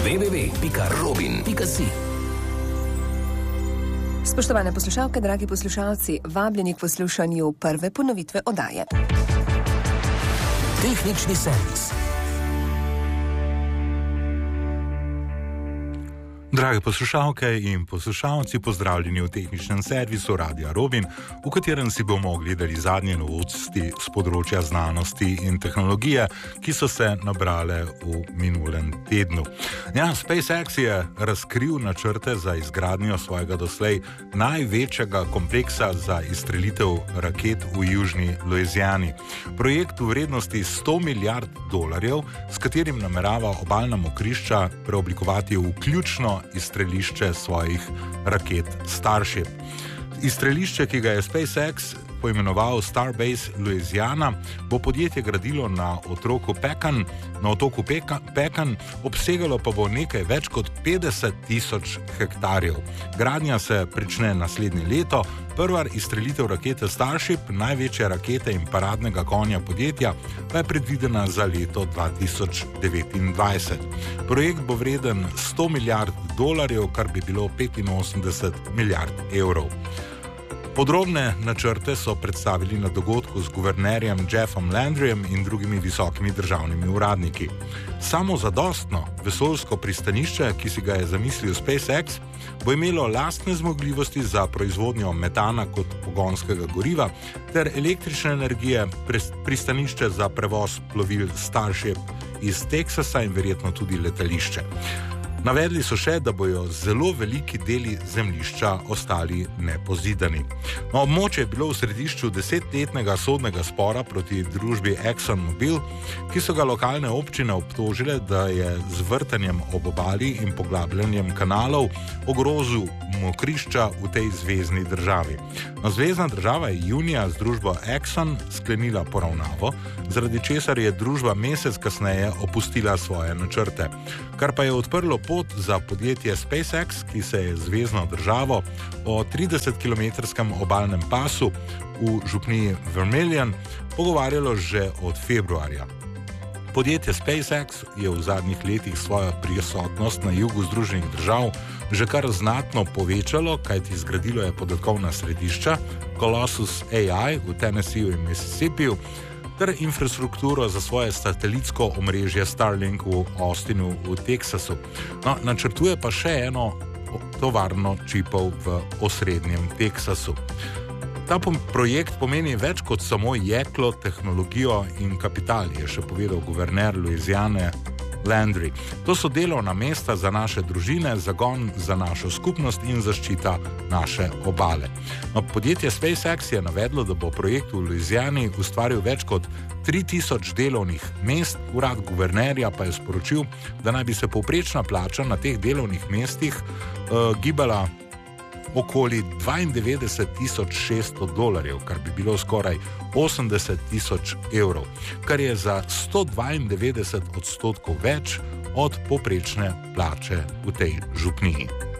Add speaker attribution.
Speaker 1: www.robin.si.
Speaker 2: Spoštovane poslušalke, dragi poslušalci, vabljeni k poslušanju prve ponovitve oddaje.
Speaker 1: Tehnični servis.
Speaker 3: Drage poslušalke in poslušalci, pozdravljeni v tehničnem servisu Radia Robin, v katerem si bomo ogledali zadnje novosti z področja znanosti in tehnologije, ki so se nabrale v minulem tednu. SpaceX je razkril načrte za izgradnjo svojega doslej največjega kompleksa za izstrelitev raket v južni Louisiani. Projekt v vrednosti $100 milijard, s katerim namerava obalna mokrišča preoblikovati v ključno izstrelišče svojih raket Starship. Izstrelišče, ki ga je SpaceX poimenoval Starbase Louisiana, bo podjetje gradilo na otoku Pecan, obsegalo pa bo nekaj več kot 50,000 hektarjev. Gradnja se prične naslednje leto, prva izstrelitev rakete Starship, največje rakete in paradnega konja podjetja, pa je predvidena za leto 2029. Projekt bo vreden $100 milijard, kar bi bilo 85 milijard evrov. Podrobne načrte so predstavili na dogodku z guvernerjem Jeffom Landryjem in drugimi visokimi državnimi uradniki. Samozadostno vesoljsko pristanišče, ki si ga je zamislil SpaceX, bo imelo lastne zmogljivosti za proizvodnjo metana kot pogonskega goriva ter električne energije, pristanišče za prevoz plovil Starship iz Teksasa in verjetno tudi letališče. Navedli so še, da bojo zelo veliki deli zemljišča ostali nepozidani. Območje je bilo v središču 10-letnega sodnega spora proti družbi ExxonMobil, ki so ga lokalne občine obtožile, da je z vrtanjem ob obali in poglabljanjem kanalov ogrozil mokrišča v tej zvezni državi. Zvezna država je junija z družbo Exxon sklenila poravnavo, zaradi česar je družba mesec kasneje opustila svoje načrte, kar pa je odprlo pot za podjetje SpaceX, ki se je zvezno državo o 30-kilometrskem obalnem pasu v župniji Vermilion pogovarjalo že od februarja. Podjetje SpaceX je v zadnjih letih svojo prisotnost na jugu Združenih držav že kar znatno povečalo, kajti zgradilo je podatkovna središča Colossus AI v Tennesseeju in Mississippiju ter infrastrukturo za svoje satelitsko omrežje Starlink v Austinu v Teksasu. Načrtuje pa še eno tovarno čipov v osrednjem Teksasu. Ta projekt pomeni več kot samo jeklo, tehnologijo in kapital, je še povedal guverner Louisiane Landry. To so delovna mesta za naše družine, zagon za našo skupnost in zaščita naše obale. Podjetje SpaceX je navedlo, da bo projekt v Louisiani ustvaril več kot 3000 delovnih mest, urad guvernerja pa je sporočil, da naj bi se povprečna plača na teh delovnih mestih gibala okoli $92,600, kar bi bilo skoraj 80,000 evrov, kar je za 192% več od povprečne plače v tej župniji.